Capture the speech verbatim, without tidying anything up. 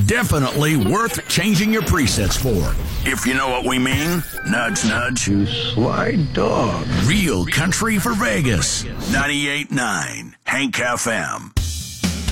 definitely worth changing your presets for. If you know what we mean, nudge, nudge. You sly dog. Real country for Vegas. ninety-eight point nine Hank F M.